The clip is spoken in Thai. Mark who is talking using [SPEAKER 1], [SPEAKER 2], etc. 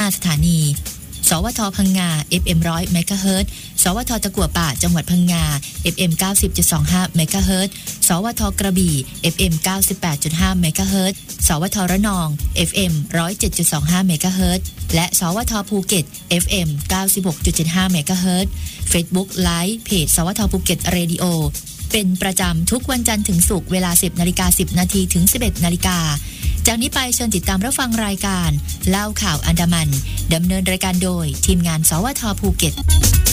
[SPEAKER 1] 5สถานีสวทพังงา FM 100 เมกะเฮิรตซ์สวทตะกั่วป่าจังหวัดพังงา FM 90.25 เมกะเฮิรตซ์สวทกระบี่ FM 98.5 เมกะเฮิรตซ์สวทระนอง FM 107.25 เมกะเฮิรตซ์และสวทภูเก็ต FM 96.75 เมกะเฮิรตซ์ Facebook Live เพจสวทภูเก็ตเรดิโอเป็นประจำทุกวันจันทร์ถึงศุกร์เวลา 10:10 น.ถึง 11:00 น.จากนี้ไปเชิญติดตามรับฟังรายการเล่าข่าวอันดามันดำเนินรายการโดยทีมงานสวทภูเก็ต